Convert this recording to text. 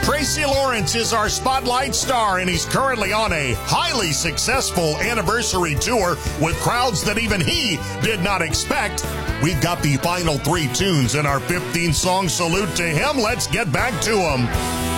Tracy Lawrence is our spotlight star, and he's currently on a highly successful anniversary tour with crowds that even he did not expect. We've got the final 3 tunes in our 15-song salute to him. Let's get back to him.